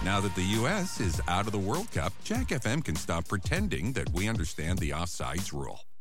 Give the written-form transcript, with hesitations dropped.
Now that the U.S. is out of the World Cup, Jack FM can stop pretending that we understand the offsides rule.